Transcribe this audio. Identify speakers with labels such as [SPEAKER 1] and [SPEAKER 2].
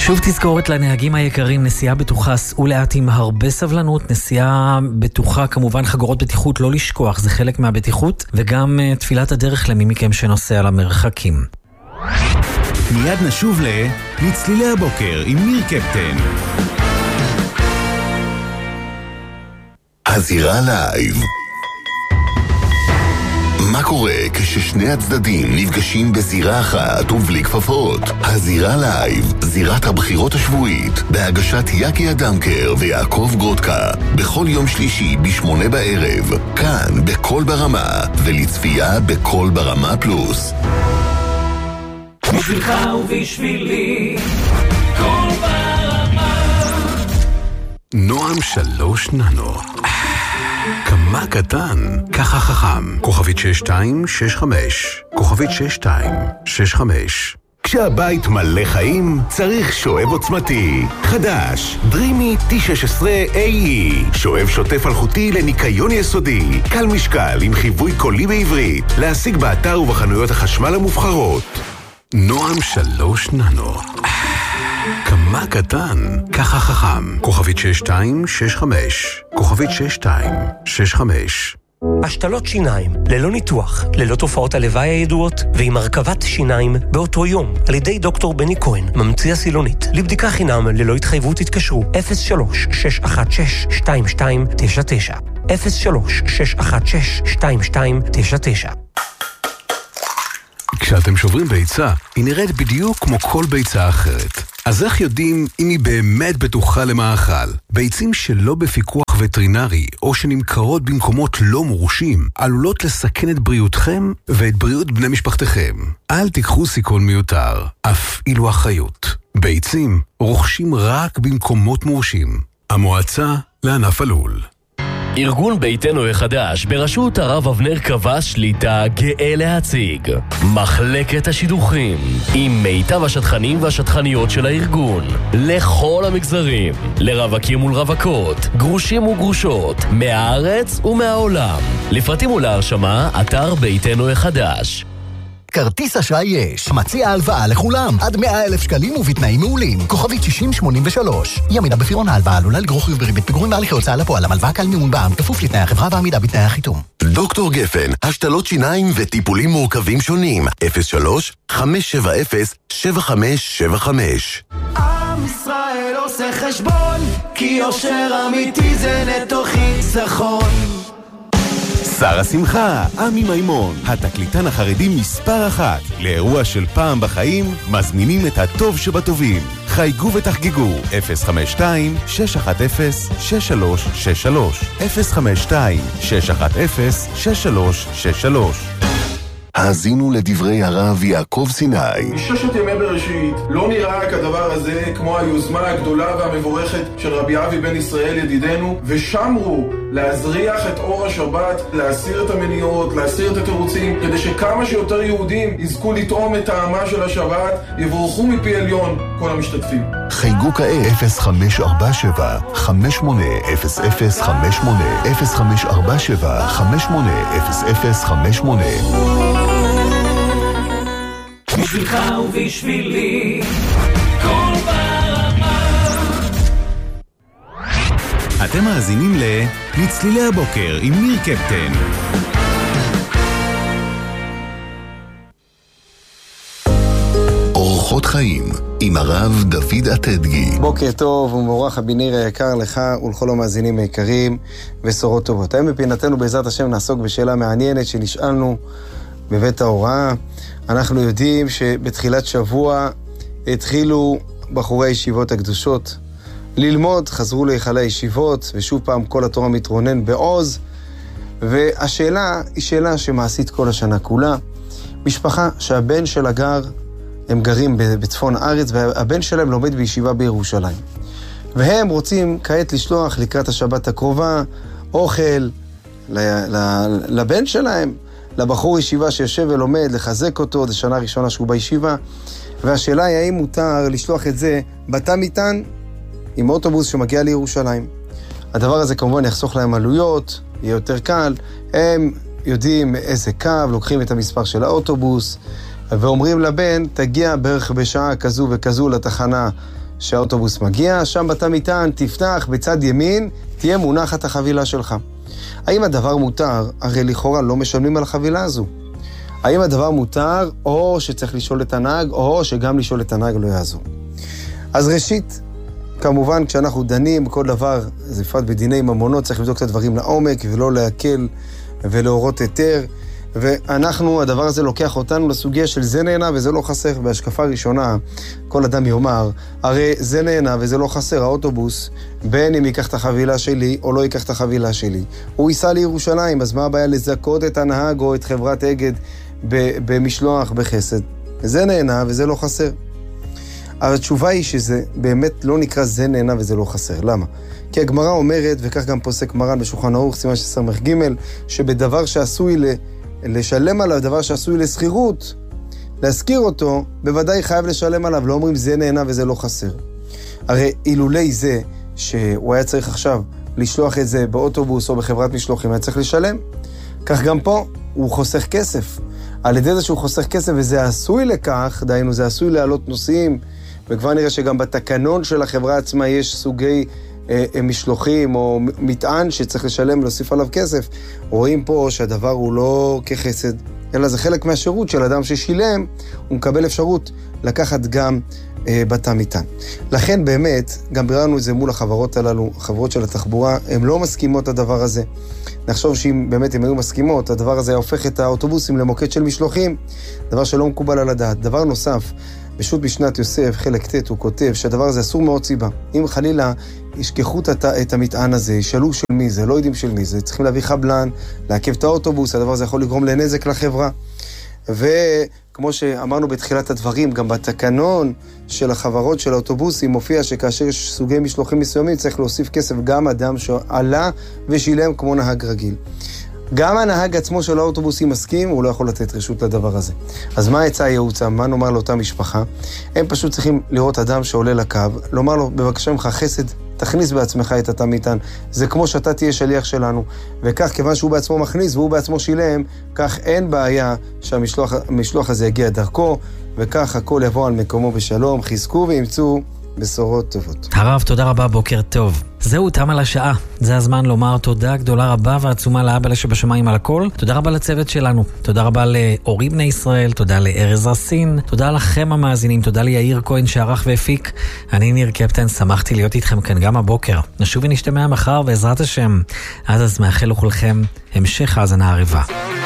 [SPEAKER 1] שוב תזכורת לנהגים היקרים, נסיעה בטוחה, סעו לאט עם הרבה סבלנות, נסיעה בטוחה, כמובן חגורות בטיחות לא לשכוח, זה חלק מהבטיחות, וגם תפילת הדרך למי מכם שנוסע למרחקים.
[SPEAKER 2] מיד נשוב לצלילי הבוקר עם ניר קפטן.
[SPEAKER 3] הזירה לייב. מה קורה כששני הצדדים נפגשים בזירה אחת ובלי כפפות? הזירה לייב, זירת הבחירות השבועית, בהגשת יקי אדמקר ויעקב גרודקה, בכל יום שלישי ב8 בערב, כאן בכל ברמה, ולצפייה בכל ברמה פלוס.
[SPEAKER 4] בשבילך ובשבילי, כל ברמה.
[SPEAKER 5] נועם 3 ננו. כמה קטן, ככה חכם. כוכבית 6265. כוכבית 6265.
[SPEAKER 2] כשהבית מלא חיים, צריך שואב עוצמתי. חדש, דרימי T16AE. שואב שוטף אלחוטי לניקיון יסודי. קל משקל עם חיווי קולי בעברית. להשיג באתר ובחנויות החשמל המובחרות.
[SPEAKER 5] נועם 3 ננו. כמה קטן, ככה חכם. כוכבית 6265. כוכבית 6265.
[SPEAKER 6] השתלות שיניים, ללא ניתוח, ללא תופעות הלוואי הידועות, ועם הרכבת שיניים באותו יום, על ידי דוקטור בני כהן, ממציא הסילונית. לבדיקה חינם, ללא התחייבות התקשרו, 03-616-2299. 03-616-2299.
[SPEAKER 5] כשאתם שוברים ביצה, היא נראית בדיוק כמו כל ביצה אחרת. אז איך יודעים אם היא באמת בטוחה למאכל? ביצים שלא בפיקוח וטרינרי או שנמכרות במקומות לא מורשים עלולות לסכן את בריאותכם ואת בריאות בני משפחתכם. אל תיקחו סיכון מיותר, אף אילו אחריות. ביצים רוכשים רק במקומות מורשים. המועצה לענף הלול.
[SPEAKER 7] ארגון ביתנו החדש בראשות הרב אבנר קבע שליטה גאה להציג מחלקת השידוכים עם מיטב השטחנים והשטחניות של הארגון לכל המגזרים, לרווקים ולרווקות, גרושים וגרושות, מהארץ ומהעולם. לפרטים ולהרשמה, אתר ביתנו החדש.
[SPEAKER 8] כרטיס אשראי יש, מציע הלוואה לכולם, עד 100,000 שקלים ובתנאים מעולים. כוכבית 6083. ימינה בפירעון ההלוואה עלולה לגרור חיוב בריבית פיגורים בהליכי הוצאה לפועל. המלוואה כלל מימון בע"מ, כפוף לתנאי החברה ועמידה בתנאי החיתום.
[SPEAKER 3] דוקטור גפן, השתלות שיניים וטיפולים מורכבים שונים. 03-570-7575.
[SPEAKER 4] עם ישראל עושה חשבון, כי יושר אמיתי זה נטו חיסכון.
[SPEAKER 2] שר השמחה, עמי מימון, התקליטן החרדי מספר 1. לאירוע של פעם בחיים, מזמינים את הטוב שבטובים. חייגו ותחגגו, 052-610-6363. 052-610-6363.
[SPEAKER 3] האזינו לדברי הרב יעקב סיני.
[SPEAKER 9] מששת ימי בראשית לא נראה כדבר הזה כמו היוזמה הגדולה והמבורכת של רבי אבי בן ישראל ידידנו, ושמרו להזריח את אור השבת, להסיר את המניעות, להסיר את התירוצים, כדי שכמה שיותר יהודים יזכו לטעום את טעמה של השבת, יבורכו מפי עליון כל המשתתפים.
[SPEAKER 3] חייגו כעת 0547 580058 0547 580058.
[SPEAKER 4] בשבילך ובשבילי, כל ברמה.
[SPEAKER 2] אתם מאזינים לצלילי הבוקר עם ניר קפטן.
[SPEAKER 3] אורחות חיים עם הרב דוד עתדגי.
[SPEAKER 10] בוקר טוב ומבורך הביניר היקר לך ולכל המאזינים היקרים, ושורות טובות. היום בפינתנו בעזרת השם נעסוק בשאלה מעניינת שנשאלנו בבית ההוראה. אנחנו יודעים שבתחילת שבוע התחילו בחורי הישיבות הקדושות ללמוד, חזרו להיכלי הישיבות, ושוב פעם כל התורה מתרונן בעוז, והשאלה היא שאלה שמעשית כל השנה כולה. משפחה שהבן שלה גר, הם גרים בצפון הארץ, והבן שלהם לומד בישיבה בירושלים. והם רוצים כעת לשלוח לקראת השבת הקרובה אוכל לבן שלהם, לבחור ישיבה שיושב ולומד, לחזק אותו, זו שנה ראשונה שהוא בישיבה, והשאלה היא האם מותר לשלוח את זה בתא מטען עם אוטובוס שמגיע לירושלים. הדבר הזה כמובן יחסוך להם עלויות, יהיה יותר קל, הם יודעים איזה קו, לוקחים את המספר של האוטובוס, ואומרים לבן, תגיע בערך בשעה כזו וכזו לתחנה שהאוטובוס מגיע, שם בתא מטען תפתח בצד ימין, תהיה מונחת החבילה שלך. האם הדבר מותר? הרי לכאורה לא משלמים על החבילה הזו. האם הדבר מותר, או שצריך לשאול את הנהג, או שגם לשאול את הנהג לא יעזור. אז ראשית, כמובן כשאנחנו דנים בכל דבר, זה בפרט בדיני ממונות, צריך לבדוק את הדברים לעומק ולא להקל ולהורות היתר. ואנחנו, הדבר הזה לוקח אותנו לסוגיה של זה נהנה וזה לא חסר. בהשקפה ראשונה, כל אדם יאמר, הרי זה נהנה וזה לא חסר, האוטובוס, בין אם ייקח את החבילה שלי או לא ייקח את החבילה שלי. הוא ייסע לירושלים, אז מה הבעיה לזכות את הנהג או את חברת אגד במשלוח בחסד? זה נהנה וזה לא חסר. אבל התשובה היא שזה באמת לא נקרא זה נהנה וזה לא חסר. למה? כי הגמרא אומרת, וכך גם פוסק מרן בשולחן ערוך, סימן שס"ג, שבדבר שעשוי לשלם עליו, דבר שעשוי לסחירות, להזכיר אותו, בוודאי חייב לשלם עליו. לא אומרים זה נהנה וזה לא חסר. הרי אילולי זה שהוא היה צריך עכשיו לשלוח את זה באוטובוס או בחברת משלוחים, היה צריך לשלם. כך גם פה, הוא חוסך כסף. על ידי זה שהוא חוסך כסף וזה עשוי לכך, דהיינו זה עשוי להעלות נוסעים, וכבר נראה שגם בתקנון של החברה עצמה יש סוגי משלוחים או מטען שצריך לשלם ולהוסיף עליו כסף. רואים פה שהדבר הוא לא כחסד, אלא זה חלק מהשירות של אדם ששילם, הוא מקבל אפשרות לקחת גם בתא מטען. לכן באמת, גם ביררנו את זה מול החברות הללו, החברות של התחבורה, הן לא מסכימות הדבר הזה. נחשוב שאם באמת הן היו מסכימות, הדבר הזה הופך את האוטובוסים למוקד של משלוחים, דבר שלא מקובל על הדעת. דבר נוסף, בשו"ת משנת יוסף, חלק ט', הוא כותב שהדבר הזה אסור מאוד סיבה. אם חלילה ישכחו את המטען הזה, ישאלו של מי זה, לא יודעים של מי זה, צריכים להביא חבלן, לעכב את האוטובוס, הדבר הזה יכול לגרום לנזק לחברה. וכמו שאמרנו בתחילת הדברים, גם בתקנון של החברות של האוטובוסים מופיע שכאשר יש סוגי משלוחים מסוימים צריך להוסיף כסף גם אדם שעלה ושילם כמו נהג רגיל. גם הנהג עצמו של האוטובוסים מסכים, הוא לא יכול לתת רשות לדבר הזה. אז מה יצא הייעוצה? מה נאמר לאותה משפחה? הם פשוט צריכים לראות אדם שעולה לקו, לומר לו, בבקשה ממך חסד, תכניס בעצמך את התא מטען. זה כמו שאתה תהיה שליח שלנו. וכך, כיוון שהוא בעצמו מכניס והוא בעצמו שילם, כך אין בעיה שהמשלוח הזה יגיע דרכו, וכך הכל יבוא על מקומו בשלום, חזקו וימצאו בשורות טובות.
[SPEAKER 1] הרב, תודה רבה, בוקר טוב. זהו, תם על השעה. זה הזמן לומר תודה גדולה רבה ועצומה לאבא שבשמיים על הכל. תודה רבה לצוות שלנו. תודה רבה לאורי בני ישראל, תודה לארז רסין, תודה לכם המאזינים, תודה ליאיר כהן שערך והפיק. אני ניר קפטן, שמחתי להיות איתכם כאן גם הבוקר. נשוב ונשתמע מחר בעזרת השם. עד אז מאחל לכולכם המשך האזנה ערבה.